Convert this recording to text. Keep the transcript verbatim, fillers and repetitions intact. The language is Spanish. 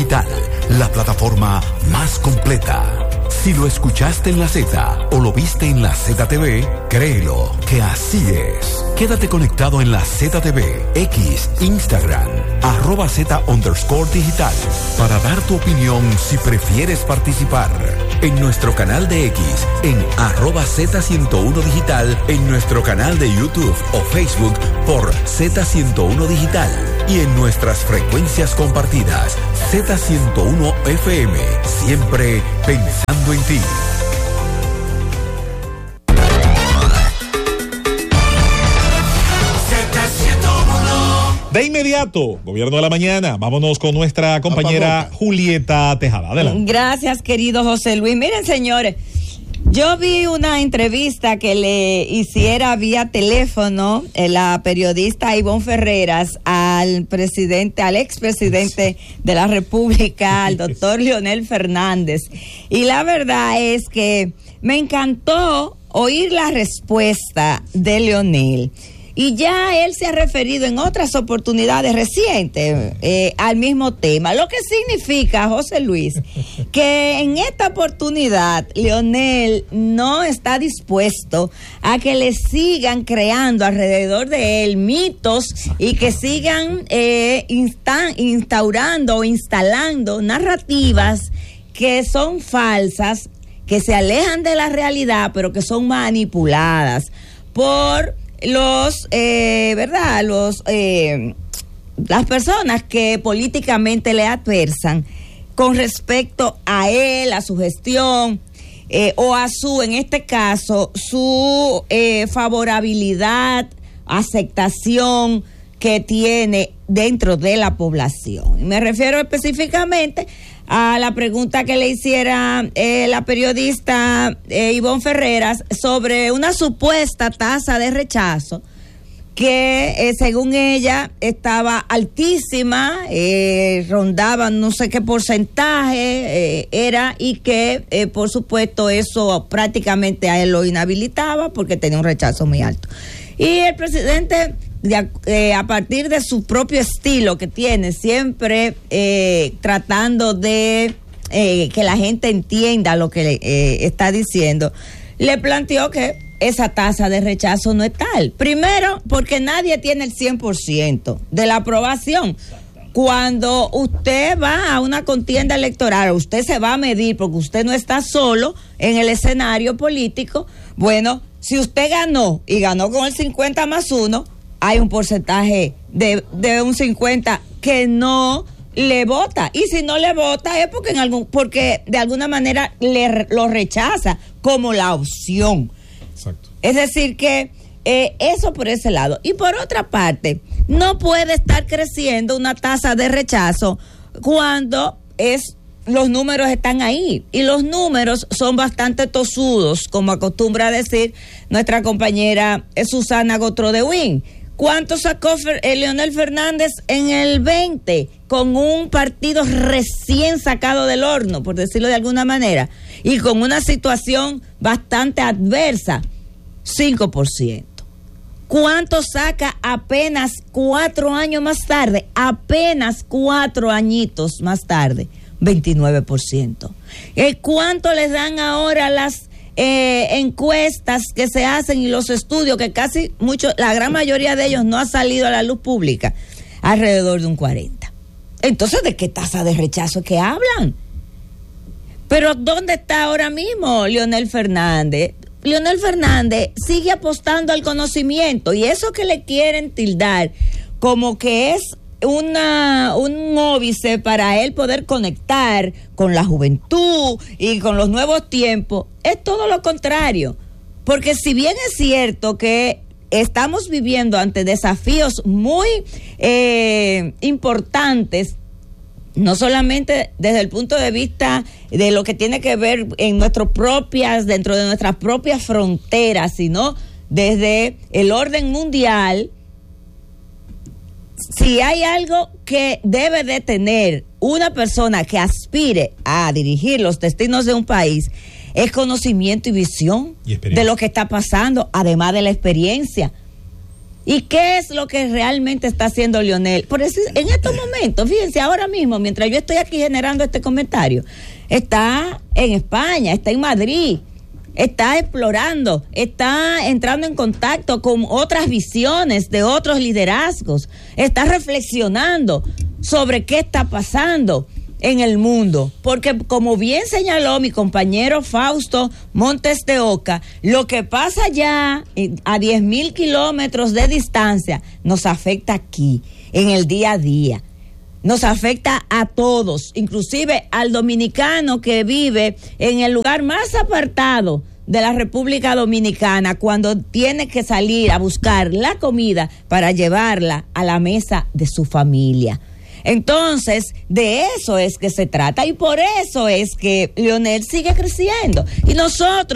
Digital, la plataforma más completa. Si lo escuchaste en la Z o lo viste en la Z T V, créelo que así es. Quédate conectado en la Z T V, X, Instagram, arroba Z underscore digital, para dar tu opinión si prefieres participar. En nuestro canal de X, en arroba Z ciento uno digital, en nuestro canal de YouTube o Facebook por Z ciento uno digital y en nuestras frecuencias compartidas, Z ciento uno F M, siempre pensando en ti. De inmediato, Gobierno de la Mañana, vámonos con nuestra compañera Julieta Tejada. Adelante. Gracias, querido José Luis. Miren, señores, yo vi una entrevista que le hiciera vía teléfono eh, la periodista Ivonne Ferreras al presidente, al expresidente de la República, al doctor Leonel Fernández. Y la verdad es que me encantó oír la respuesta de Leonel. Y ya él se ha referido en otras oportunidades recientes eh, al mismo tema, lo que significa, José Luis, que en esta oportunidad Leonel no está dispuesto a que le sigan creando alrededor de él mitos y que sigan eh, insta- instaurando o instalando narrativas que son falsas, que se alejan de la realidad, pero que son manipuladas por los, eh, ¿verdad? Los, eh, las personas que políticamente le adversan con respecto a él, a su gestión, eh, o a su, en este caso, su eh, favorabilidad, aceptación que tiene dentro de la población. Me refiero específicamente a la pregunta que le hiciera eh, la periodista eh, Ivonne Ferreras sobre una supuesta tasa de rechazo que eh, según ella estaba altísima, eh, rondaba no sé qué porcentaje eh, era, y que eh, por supuesto eso prácticamente a él lo inhabilitaba porque tenía un rechazo muy alto. Y el presidente, de, eh, a partir de su propio estilo que tiene, siempre eh, tratando de eh, que la gente entienda lo que le eh, está diciendo, le planteó que esa tasa de rechazo no es tal. Primero, porque nadie tiene el cien por ciento de la aprobación. Cuando usted va a una contienda electoral, usted se va a medir porque usted no está solo en el escenario político. Bueno, si usted ganó y ganó con el cincuenta más uno, hay un porcentaje de, de un cincuenta que no le vota. Y si no le vota es porque, en algún, porque de alguna manera le, lo rechaza como la opción. Exacto. Es decir que eh, eso por ese lado. Y por otra parte, no puede estar creciendo una tasa de rechazo cuando es los números están ahí, y los números son bastante tosudos, como acostumbra decir nuestra compañera Susana Gotro de Win. ¿Cuánto sacó Fer, eh, Leonel Fernández en el veinte con un partido recién sacado del horno, por decirlo de alguna manera, y con una situación bastante adversa? cinco por ciento. ¿Cuánto saca apenas cuatro años más tarde? Apenas cuatro añitos más tarde. veintinueve por ciento. ¿Cuánto les dan ahora las eh, encuestas que se hacen y los estudios, que casi mucho, la gran mayoría de ellos no ha salido a la luz pública? Alrededor de un cuarenta. Entonces, ¿de qué tasa de rechazo que hablan? Pero ¿dónde está ahora mismo Leonel Fernández? Leonel Fernández sigue apostando al conocimiento, y eso que le quieren tildar como que es una un óbice para él poder conectar con la juventud y con los nuevos tiempos, es todo lo contrario. Porque si bien es cierto que estamos viviendo ante desafíos muy eh, importantes, no solamente desde el punto de vista de lo que tiene que ver en nuestras propias, dentro de nuestras propias fronteras, sino desde el orden mundial. Si hay algo que debe de tener una persona que aspire a dirigir los destinos de un país, es conocimiento y visión y de lo que está pasando, además de la experiencia. ¿Y qué es lo que realmente está haciendo Leonel? Por eso, en estos momentos, fíjense, ahora mismo, mientras yo estoy aquí generando este comentario, está en España, está en Madrid, está explorando, está entrando en contacto con otras visiones de otros liderazgos, está reflexionando sobre qué está pasando en el mundo, porque como bien señaló mi compañero Fausto Montes de Oca, lo que pasa allá a diez mil kilómetros de distancia nos afecta aquí, en el día a día, nos afecta a todos, inclusive al dominicano que vive en el lugar más apartado de la República Dominicana, cuando tiene que salir a buscar la comida para llevarla a la mesa de su familia. Entonces, de eso es que se trata y por eso es que Leonel sigue creciendo. Y nosotros